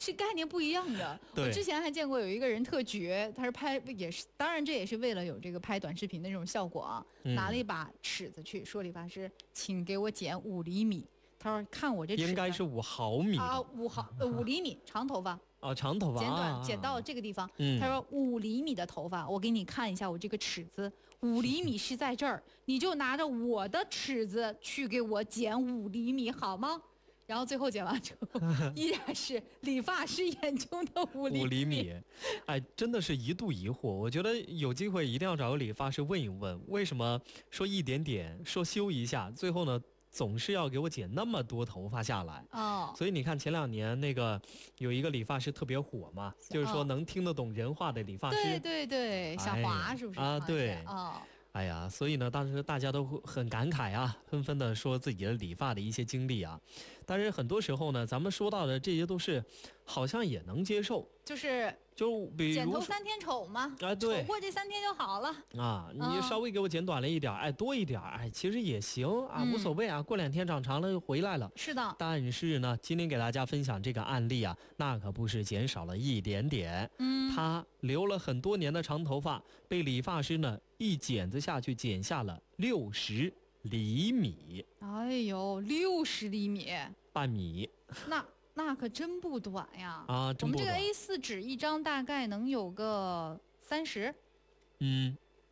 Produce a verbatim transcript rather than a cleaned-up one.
是概念不一样的。 对我之前还见过有一个人特绝，他是拍也是，当然这也是为了有这个拍短视频的这种效果啊， 嗯、 拿了一把尺子去说理发师，请给我剪五厘米。他说看我这尺子应该是五毫米啊，五毫呃五厘米长头发。 哦，长头发剪短、 啊、 剪到这个地方、 嗯、 他说五厘米的头发，我给你看一下我这个尺子，五厘米是在这儿，你就拿着我的尺子去给我剪五厘米好吗？然后最后剪完之后，依然是理发师眼中的五厘米。 五厘米，哎，真的是一度疑惑。我觉得有机会一定要找个理发师问一问，为什么说一点点，说修一下，最后呢？总是要给我剪那么多头发下来哦， 所以你看前两年那个有一个理发师特别火嘛，哦、就是说能听得懂人话的理发师， 对对对，小华是不是、 哎、啊？对， 哦。 哎呀，所以呢，当时大家都很感慨啊，纷纷的说自己的理发的一些经历啊。但是很多时候呢，咱们说到的这些都是好像也能接受， 就是就比如剪头三天丑嘛， 啊，对， 丑过这三天就好了啊。你稍微给我剪短了一点，哎，多一点，哎，其实也行啊， 嗯、 无所谓啊。过两天长长了就回来了。 是的。 但是呢，今天给大家分享这个案例啊，那可不是减少了一点点， 嗯， 他留了很多年的长头发，被理发师呢一剪子下去剪下了六十厘米。 哎呦，六十厘米， 半米。 那那可真不短呀！ 啊，真不短。 我们这个 A 四 纸一张大概能有个三十。 嗯，